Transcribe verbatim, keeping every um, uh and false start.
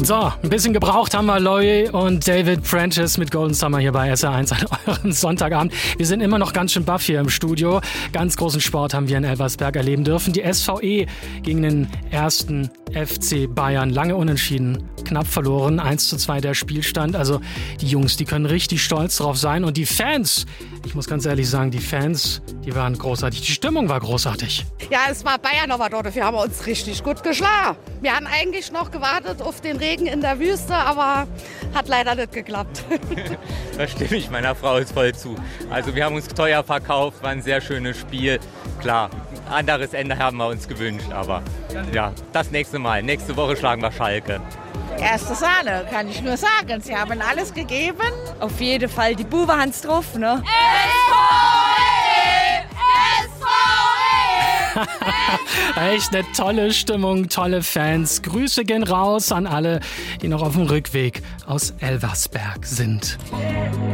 So, ein bisschen gebraucht haben wir Lowy und David Prentice mit Golden Summer hier bei S R eins an eurem Sonntagabend. Wir sind immer noch ganz schön baff hier im Studio. Ganz großen Sport haben wir in Elversberg erleben dürfen. Die S V E gegen den ersten F C Bayern. Lange unentschieden, knapp verloren. eins zu zwei der Spielstand. Also die Jungs, die können richtig stolz drauf sein. Und die Fans, ich muss ganz ehrlich sagen, die Fans, die waren großartig. Die Stimmung war großartig. Ja, es war Bayern, aber dort wir haben uns richtig gut geschlagen. Wir haben eigentlich noch gewartet auf den Regen in der Wüste, aber hat leider nicht geklappt. Da stimme ich meiner Frau jetzt voll zu. Also wir haben uns teuer verkauft, war ein sehr schönes Spiel. Klar, ein anderes Ende haben wir uns gewünscht, aber ja, das nächste Mal. Nächste Woche schlagen wir Schalke. Erste Sahne, kann ich nur sagen. Sie haben alles gegeben. Auf jeden Fall die Bube Hans drauf, ne? S V E! S V E! Echt eine tolle Stimmung, tolle Fans. Grüße gehen raus an alle, die noch auf dem Rückweg aus Elversberg sind.